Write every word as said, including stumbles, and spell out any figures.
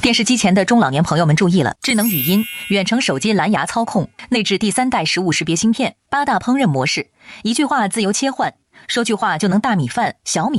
电视机前的中老年朋友们注意了，智能语音、远程手机蓝牙操控、内置第三代食物识别芯片、八大烹饪模式，一句话自由切换，说句话就能大米饭、小米